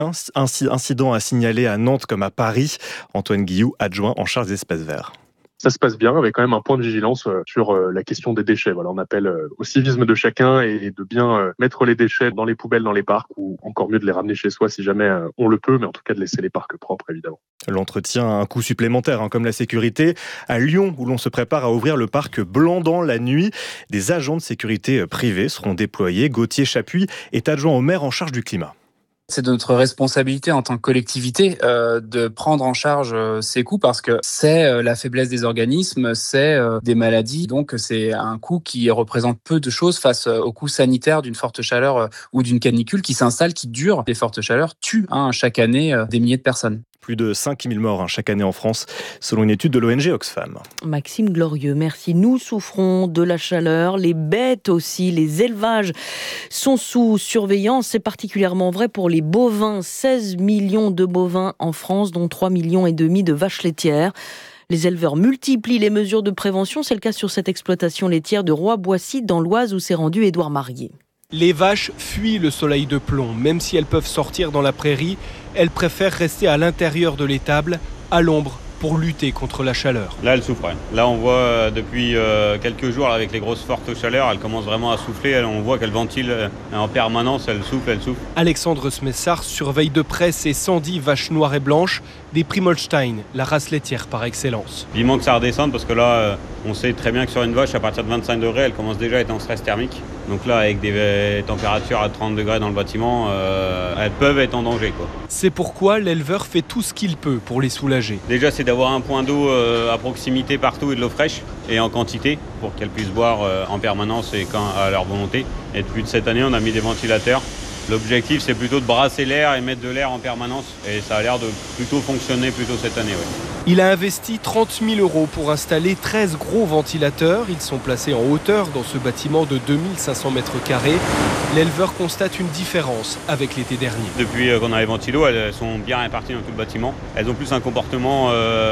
Incident à signaler à Nantes comme à Paris. Antoine Guillou, adjoint en charge des espaces verts. Ça se passe bien, avec quand même un point de vigilance sur la question des déchets. Voilà, on appelle au civisme de chacun et de bien mettre les déchets dans les poubelles, dans les parcs, ou encore mieux de les ramener chez soi si jamais on le peut, mais en tout cas de laisser les parcs propres, évidemment. L'entretien a un coût supplémentaire, comme la sécurité. À Lyon, où l'on se prépare à ouvrir le parc Blandan la nuit, des agents de sécurité privés seront déployés. Gauthier Chapuis est adjoint au maire en charge du climat. C'est de notre responsabilité en tant que collectivité de prendre en charge ces coûts parce que c'est la faiblesse des organismes, c'est des maladies. Donc c'est un coût qui représente peu de choses face au coût sanitaire d'une forte chaleur ou d'une canicule qui s'installe, qui dure. Les fortes chaleurs tuent chaque année des milliers de personnes. Plus de 5000 morts chaque année en France, selon une étude de l'ONG Oxfam. Maxime Glorieux, merci. Nous souffrons de la chaleur, les bêtes aussi, les élevages sont sous surveillance. C'est particulièrement vrai pour les bovins. 16 millions de bovins en France, dont 3,5 millions de vaches laitières. Les éleveurs multiplient les mesures de prévention. C'est le cas sur cette exploitation laitière de Roy-Boissy, dans l'Oise, où s'est rendu Édouard Marié. Les vaches fuient le soleil de plomb. Même si elles peuvent sortir dans la prairie, elles préfèrent rester à l'intérieur de l'étable, à l'ombre, pour lutter contre la chaleur. Là, elles souffrent. Là, on voit depuis quelques jours, avec les grosses fortes chaleurs, elles commencent vraiment à souffler. On voit qu'elles ventilent en permanence, elles soufflent. Alexandre Smessard surveille de près ces 110 vaches noires et blanches, des Primolstein, la race laitière par excellence. Il manque que ça redescende parce que là, on sait très bien que sur une vache, à partir de 25 degrés, elle commence déjà à être en stress thermique. Donc là, avec des températures à 30 degrés dans le bâtiment, elles peuvent être en danger, quoi. C'est pourquoi l'éleveur fait tout ce qu'il peut pour les soulager. Déjà, c'est d'avoir un point d'eau à proximité partout et de l'eau fraîche et en quantité pour qu'elles puissent boire en permanence et à leur volonté. Et depuis cette année, on a mis des ventilateurs. L'objectif, c'est plutôt de brasser l'air et mettre de l'air en permanence. Et ça a l'air de plutôt fonctionner cette année. Ouais. Il a investi 30 000 € pour installer 13 gros ventilateurs. Ils sont placés en hauteur dans ce bâtiment de 2500 mètres carrés. L'éleveur constate une différence avec l'été dernier. Depuis qu'on a les ventilos, elles sont bien réparties dans tout le bâtiment. Elles ont plus un comportement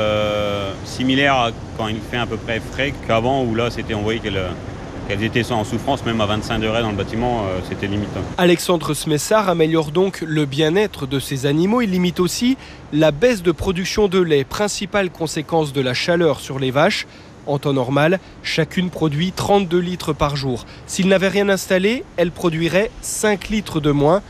similaire à quand il fait à peu près frais qu'avant, où là, on voyait qu'elles étaient en souffrance, même à 25 degrés dans le bâtiment, c'était limite. Alexandre Smessard améliore donc le bien-être de ces animaux. Il limite aussi la baisse de production de lait, principale conséquence de la chaleur sur les vaches. En temps normal, chacune produit 32 litres par jour. S'il n'avait rien installé, elle produirait 5 litres de moins,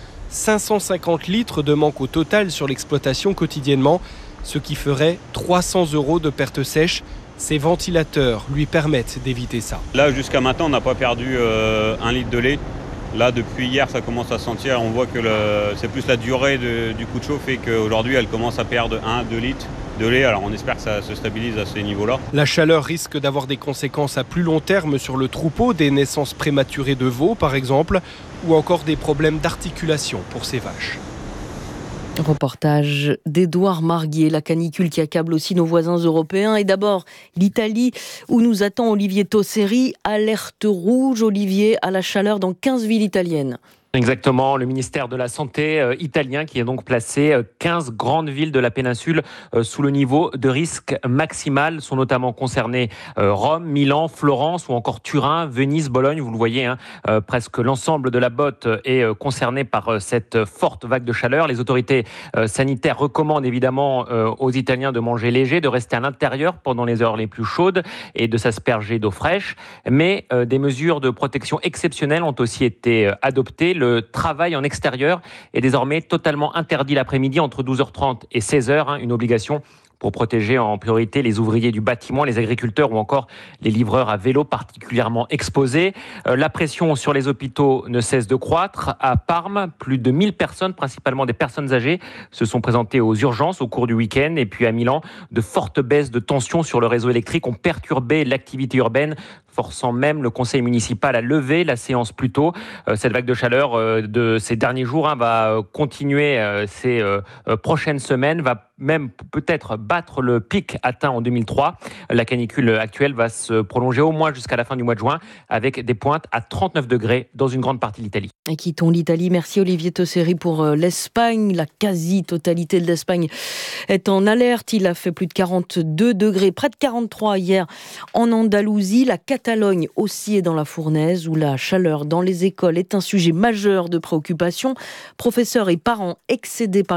550 litres de manque au total sur l'exploitation quotidiennement, ce qui ferait 300 € de pertes sèches. Ces ventilateurs lui permettent d'éviter ça. Là, jusqu'à maintenant, on n'a pas perdu 1 litre de lait. Là, depuis hier, ça commence à se sentir. On voit que c'est plus la durée du coup de chaud fait qu'aujourd'hui, elle commence à perdre 1-2 litres de lait. Alors, on espère que ça se stabilise à ces niveaux-là. La chaleur risque d'avoir des conséquences à plus long terme sur le troupeau, des naissances prématurées de veaux, par exemple, ou encore des problèmes d'articulation pour ces vaches. Reportage d'Édouard Marguier, la canicule qui accable aussi nos voisins européens. Et d'abord, l'Italie, où nous attend Olivier Tosseri. Alerte rouge, Olivier, à la chaleur dans 15 villes italiennes. Exactement, le ministère de la Santé italien qui a donc placé 15 grandes villes de la péninsule sous le niveau de risque maximal. Sont notamment concernées Rome, Milan, Florence ou encore Turin, Venise, Bologne. Vous le voyez, presque l'ensemble de la botte est concerné par cette forte vague de chaleur. Les autorités sanitaires recommandent évidemment aux Italiens de manger léger, de rester à l'intérieur pendant les heures les plus chaudes et de s'asperger d'eau fraîche. Mais des mesures de protection exceptionnelles ont aussi été adoptées. Le travail en extérieur est désormais totalement interdit l'après-midi entre 12h30 et 16h, une obligation pour protéger en priorité les ouvriers du bâtiment, les agriculteurs ou encore les livreurs à vélo particulièrement exposés. La pression sur les hôpitaux ne cesse de croître. À Parme, plus de 1000 personnes, principalement des personnes âgées, se sont présentées aux urgences au cours du week-end. Et puis à Milan, de fortes baisses de tension sur le réseau électrique ont perturbé l'activité urbaine, forçant même le conseil municipal à lever la séance plus tôt. Cette vague de chaleur de ces derniers jours va continuer ces prochaines semaines, va même peut-être battre le pic atteint en 2003. La canicule actuelle va se prolonger au moins jusqu'à la fin du mois de juin, avec des pointes à 39 degrés dans une grande partie de l'Italie. Et quittons l'Italie. Merci Olivier Tosseri pour l'Espagne. La quasi-totalité de l'Espagne est en alerte. Il a fait plus de 42 degrés, près de 43 hier en Andalousie. La Catalogne aussi est dans la fournaise, où la chaleur dans les écoles est un sujet majeur de préoccupation. Professeurs et parents excédés par